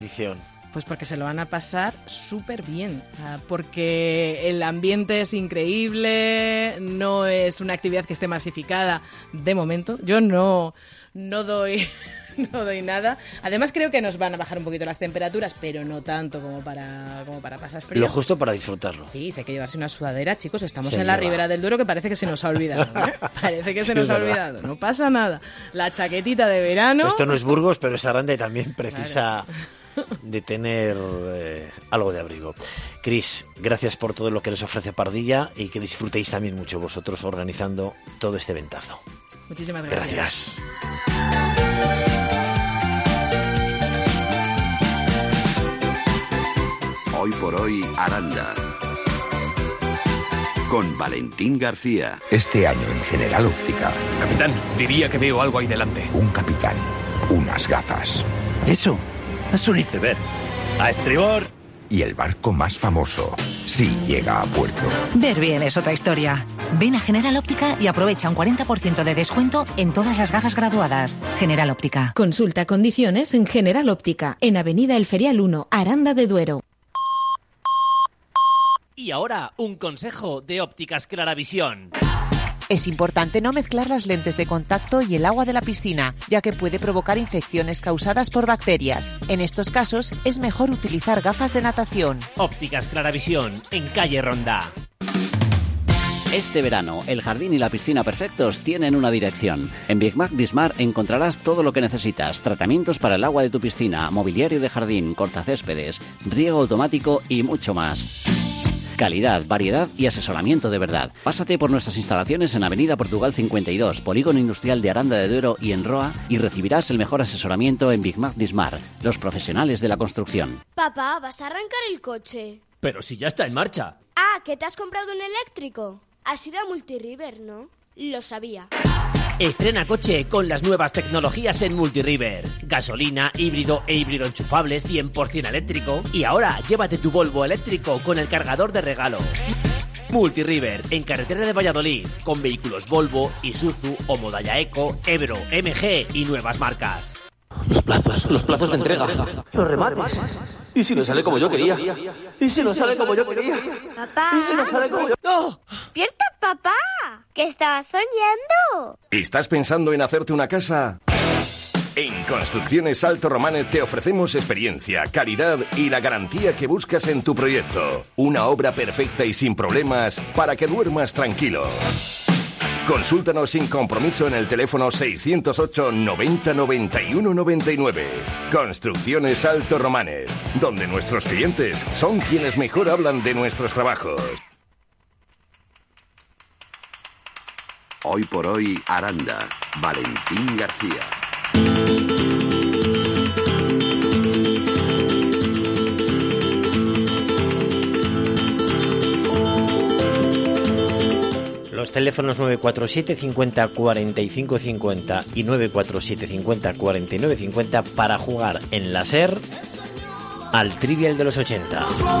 Edición. Pues porque se lo van a pasar súper bien, o sea, porque el ambiente es increíble, no es una actividad que esté masificada de momento. Yo no doy nada. Además creo que nos van a bajar un poquito las temperaturas, pero no tanto como para pasar frío. Lo justo para disfrutarlo. Sí, hay que llevarse una sudadera, chicos. Estamos en la Ribera del Duero, que parece que se nos ha olvidado, ¿eh? Parece que se nos ha olvidado. No pasa nada. La chaquetita de verano. Esto no es Burgos, pero es Aranda y también precisa... de tener algo de abrigo. Cris, gracias por todo lo que les ofrece Pardilla y que disfrutéis también mucho vosotros organizando todo este eventazo. Muchísimas gracias. Hoy por hoy, Aranda. Con Valentín García. Este año en General Óptica. Capitán, diría que veo algo ahí delante. Un capitán, unas gafas. Eso es un iceberg. ¡A estribor! Y el barco más famoso, sí llega a puerto. Ver bien es otra historia. Ven a General Óptica y aprovecha un 40% de descuento en todas las gafas graduadas. General Óptica. Consulta condiciones en General Óptica, en Avenida El Ferial 1, Aranda de Duero. Y ahora, un consejo de Ópticas Claravisión. Es importante no mezclar las lentes de contacto y el agua de la piscina, ya que puede provocar infecciones causadas por bacterias. En estos casos, es mejor utilizar gafas de natación. Ópticas Claravisión, en calle Ronda. Este verano, el jardín y la piscina perfectos tienen una dirección. En Big Mac Dismar encontrarás todo lo que necesitas. Tratamientos para el agua de tu piscina, mobiliario de jardín, cortacéspedes, riego automático y mucho más. Calidad, variedad y asesoramiento de verdad. Pásate por nuestras instalaciones en Avenida Portugal 52, Polígono Industrial de Aranda de Duero y en Roa y recibirás el mejor asesoramiento en Big Mac Dismar, los profesionales de la construcción. Papá, ¿vas a arrancar el coche? Pero si ya está en marcha. Ah, ¿que te has comprado un eléctrico? Has ido a Multiriver, ¿no? Lo sabía. Estrena coche con las nuevas tecnologías en Multiriver. Gasolina, híbrido e híbrido enchufable 100% eléctrico. Y ahora, llévate tu Volvo eléctrico con el cargador de regalo. Multiriver, en carretera de Valladolid, con vehículos Volvo, Isuzu, Homodaya Eco, Ebro, MG y nuevas marcas. Los plazos de entrega. Los remates. ¿Y si no sale como yo quería? ¿Y si no sale como yo quería? Papá. ¿Y si no sale como yo? ¡No! ¡Despierta, papá! ¡Que estabas soñando! ¿Estás pensando en hacerte una casa? En Construcciones Alto Romanet te ofrecemos experiencia, calidad y la garantía que buscas en tu proyecto. Una obra perfecta y sin problemas para que duermas tranquilo. Consúltanos sin compromiso en el teléfono 608 90 91 99. Construcciones Alto Romanet, donde nuestros clientes son quienes mejor hablan de nuestros trabajos. Hoy por hoy, Aranda. Valentín García. Los teléfonos 947 50 45 50 y 947 50 49 50 para jugar en la SER al Trivial de los 80.